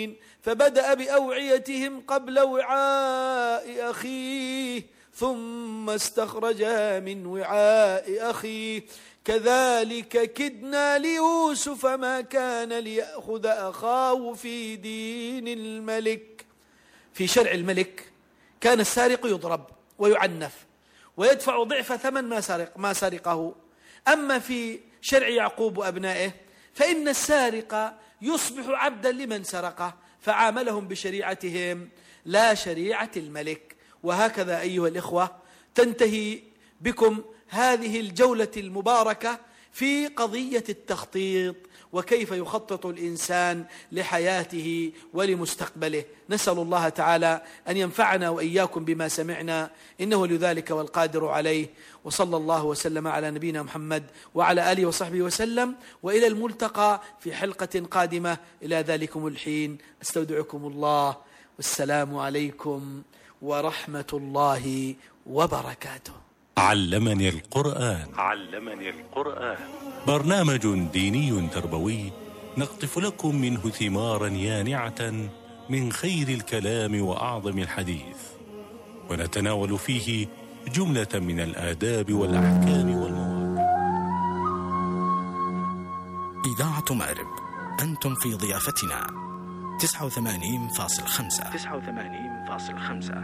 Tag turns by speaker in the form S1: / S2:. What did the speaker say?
S1: فبدأ بأوعيتهم قبل وعاء أخيه ثم استخرجها من وعاء أخيه كذلك كدنا ليوسف ما كان ليأخذ أخاه في دين الملك. في شرع الملك كان السارق يضرب ويعنف ويدفع ضعف ثمن ما سرقه. أما في شرع يعقوب وأبنائه فإن السارق يصبح عبدا لمن سرقه، فعاملهم بشريعتهم لا شريعة الملك. وهكذا أيها الإخوة تنتهي بكم هذه الجولة المباركة في قضية التخطيط وكيف يخطط الإنسان لحياته ولمستقبله. نسأل الله تعالى أن ينفعنا وإياكم بما سمعنا إنه لذلك والقادر عليه. وصلى الله وسلم على نبينا محمد وعلى آله وصحبه وسلم، وإلى الملتقى في حلقة قادمة. إلى ذلكم الحين أستودعكم الله، والسلام عليكم ورحمة الله وبركاته.
S2: علمني القرآن. برنامج ديني تربوي نقطف لكم منه ثمارا يانعة من خير الكلام وأعظم الحديث، ونتناول فيه جملة من الآداب والأحكام والمواقف.
S3: إذاعة مأرب، أنتم في ضيافتنا 89.5.